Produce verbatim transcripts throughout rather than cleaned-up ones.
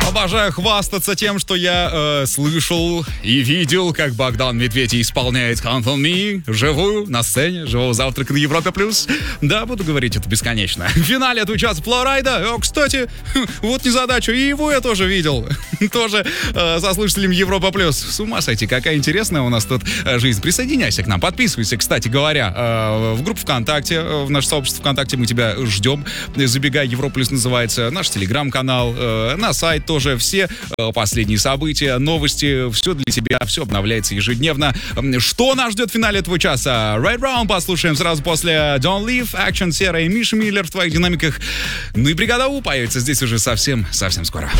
Обожаю хвастаться тем, что я э, слышал и видел, как Богдан Медведев исполняет «Count on Me» живую на сцене живого завтрака на Европе плюс. Да, буду говорить это бесконечно. В финале этого часа Флорайда. О, кстати, вот незадача. И его я тоже видел. Тоже э, со слушателями Европа плюс. С ума сойти, какая интересная у нас тут жизнь. Присоединяйся к нам, подписывайся. Кстати говоря, э, в группу ВКонтакте, в наше сообщество ВКонтакте мы тебя ждем. Забегай, Европа плюс называется. Наш телеграм-канал, э, на сайт тоже. Все э, последние события, новости, все для тебя, все обновляется ежедневно. Что нас ждет в финале этого часа? Right Round послушаем сразу после Don't Leave, Action Сера и Миша Миллер в твоих динамиках. Ну и бригада У появится здесь уже совсем, совсем скоро.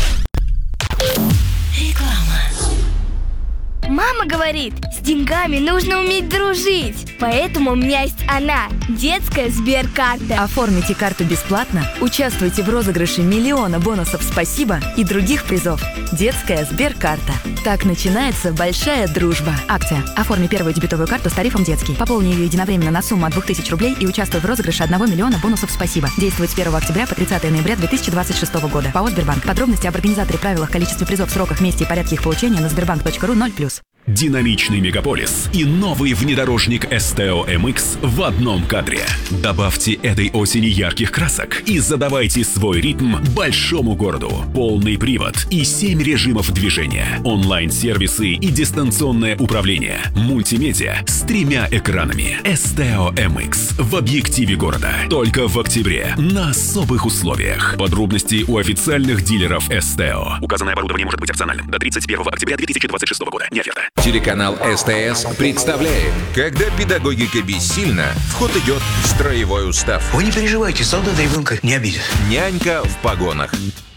Мама говорит, с деньгами нужно уметь дружить. Поэтому у меня есть она, детская Сберкарта. Оформите карту бесплатно, участвуйте в розыгрыше миллиона бонусов «Спасибо» и других призов. Детская Сберкарта. Так начинается большая дружба. Акция. Оформи первую дебетовую карту с тарифом «Детский». Пополни ее единовременно на сумму от двух тысяч рублей и участвуй в розыгрыше одного миллиона бонусов «Спасибо». Действует с первого октября по тридцатое ноября две тысячи двадцать шестого года. ПАО «Сбербанк». Подробности об организаторе, правилах, количестве призов, сроках, месте и порядке их получения на сбербанк точка ру ноль плюс. Динамичный мегаполис и новый внедорожник эс тэ о эм икс в одном кадре. Добавьте этой осени ярких красок и задавайте свой ритм большому городу. Полный привод и семь режимов движения. Онлайн-сервисы и дистанционное управление. Мультимедиа с тремя экранами. эс тэ о эм икс в объективе города. Только в октябре на особых условиях. Подробности у официальных дилеров эс тэ о. Указанное оборудование может быть опциональным до тридцать первого октября две тысячи двадцать шестого года. Не оферта. Телеканал СТС представляет, когда педагогика бессильна, в ход идет строевой устав. Вы не переживайте, солдат ребенка не обидит. Нянька в погонах.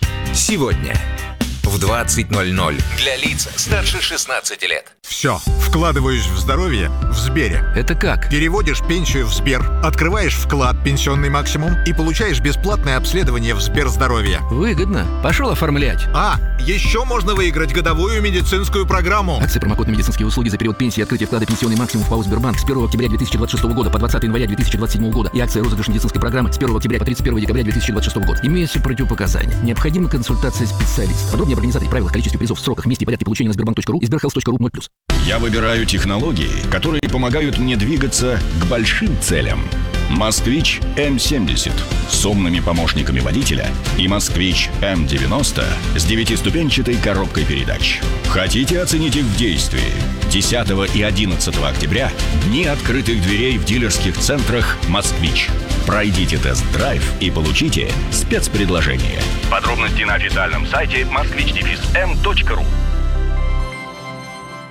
Сегодня в двадцать ноль ноль для лиц старше шестнадцати лет. Все, вкладываюсь в здоровье в Сбере. Это как? Переводишь пенсию в Сбер, открываешь вклад «Пенсионный максимум» и получаешь бесплатное обследование в Сберздоровье. Выгодно. Пошел оформлять. А, еще можно выиграть годовую медицинскую программу. Акция промокод на медицинские услуги за период пенсии и открытия вклада «Пенсионный максимум» в ПАО «Сбербанк» с первого октября две тысячи двадцать шестого года по двадцатое января две тысячи двадцать седьмого года и акция розыгрыш медицинской программы с первого октября по тридцать первого декабря две тысячи двадцать шестого года. Имеются противопоказания. Необходима консультация специалиста. Подробнее об организации, правилах, количестве призов, сроках, месте и порядке получения на сбербанк точка ру и сберхелс точка ру ноль плюс. Я выбираю технологии, которые помогают мне двигаться к большим целям. «Москвич эм семьдесят» с умными помощниками водителя и «Москвич эм девяносто» с девятиступенчатой коробкой передач. Хотите оценить их в действии? десятого и одиннадцатого октября дни открытых дверей в дилерских центрах «Москвич». Пройдите тест-драйв и получите спецпредложение. Подробности на официальном сайте москвич дефис эм точка ру.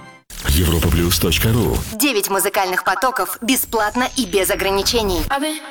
европа плюс точка ру. Девять музыкальных потоков бесплатно и без ограничений.